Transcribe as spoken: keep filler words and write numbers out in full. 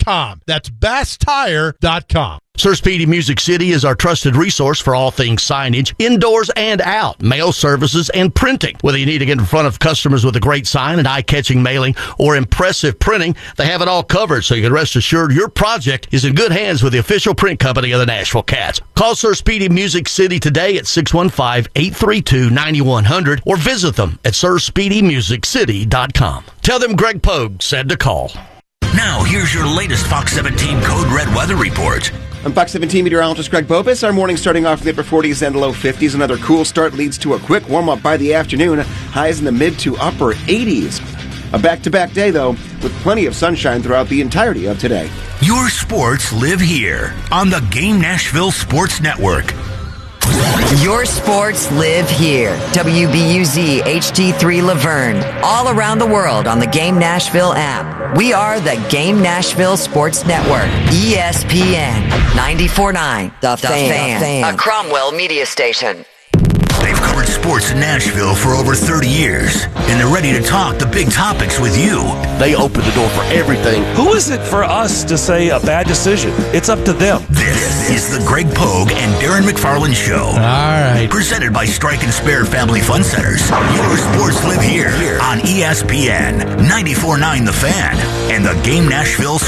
com. That's bass tire dot com. Sir Speedy Music City is our trusted resource for all things signage, indoors and out, mail services, and printing. Whether you need to get in front of customers with a great sign, an eye-catching mailing, or impressive printing, they have it all covered, so you can rest assured your project is in good hands with the official print company of the Nashville Cats. Call Sir Speedy Music City today at six one five, eight three two, nine one zero zero or visit them at sir speedy music city dot com. Tell them Greg Pogue said to call. Now, here's your latest Fox seventeen Code Red weather report. I'm Fox seventeen meteorologist Greg Bopus. Our morning starting off in the upper forties and low fifties. Another cool start leads to a quick warm-up by the afternoon. Highs in the mid to upper eighties. A back-to-back day, though, with plenty of sunshine throughout the entirety of today. Your sports live here on the Game Nashville Sports Network. Your sports live here. W B U Z H D three Laverne. All around the world on the Game Nashville app. We are the Game Nashville Sports Network. E S P N ninety-four point nine. The, the fan. fan. A Cromwell media station. They've covered sports in Nashville for over thirty years, and they're ready to talk the big topics with you. They open the door for everything. Who is it for us to say a bad decision? It's up to them. This is the Greg Pogue and Darren McFarland Show. All right. Presented by Strike and Spare Family Fun Centers. Your sports live here on E S P N ninety-four point nine The Fan and the Game Nashville